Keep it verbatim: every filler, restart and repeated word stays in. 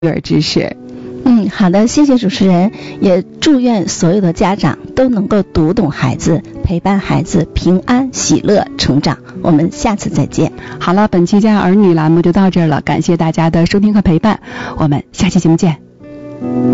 育儿知识。 嗯，好的，谢谢主持人，也祝愿所有的家长都能够读懂孩子，陪伴孩子平安喜乐成长。我们下次再见。 好了，本期家儿女栏目就到这儿了，感谢大家的收听和陪伴，我们下期节目见。